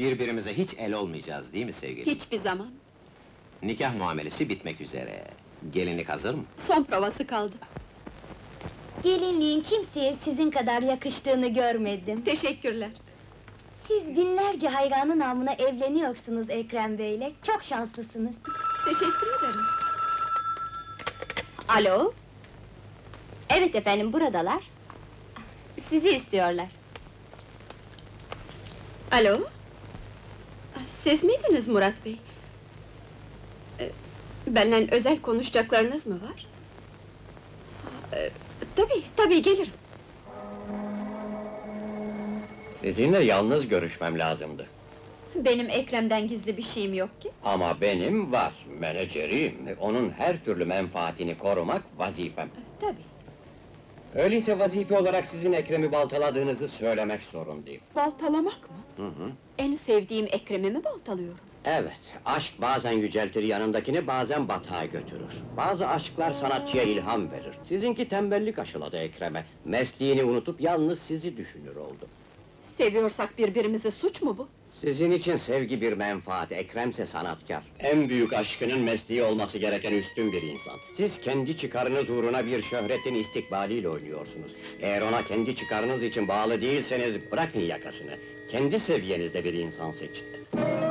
Birbirimize hiç el olmayacağız değil mi sevgilim? Hiçbir zaman. Nikah muamelesi bitmek üzere. Gelinlik hazır mı? Son provası kaldı. Gelinliğin kimseye sizin kadar yakıştığını görmedim. Teşekkürler. Siz binlerce hayranın namına evleniyorsunuz Ekrem Bey'le. Çok şanslısınız. Teşekkür ederim. Alo? Evet efendim, buradalar. Sizi istiyorlar. Alo? Siz miydiniz Murat Bey? Benimle özel konuşacaklarınız mı var? Tabii gelirim. Sizinle yalnız görüşmem lazımdı. Benim Ekrem'den gizli bir şeyim yok ki. Ama benim var, menajeriyim. Onun her türlü menfaatini korumak vazifem. Tabii. Öyleyse vazife olarak sizin Ekrem'i baltaladığınızı söylemek zorundayım. Baltalamak mı? Hı hı. En sevdiğim Ekrem'i mi baltalıyorum? Evet, aşk bazen yüceltir yanındakini, bazen batağa götürür. Bazı aşklar sanatçıya ilham verir. Sizinki tembellik aşıladı Ekrem'e. Mesleğini unutup yalnız sizi düşünür oldu. Seviyorsak birbirimizi suç mu bu? Sizin için sevgi bir menfaat, Ekrem'se sanatkar. En büyük aşkının mesleği olması gereken üstün bir insan. Siz kendi çıkarınız uğruna bir şöhretin istikbaliyle oynuyorsunuz. Eğer ona kendi çıkarınız için bağlı değilseniz bırakın yakasını. Kendi seviyenizde bir insan seçin.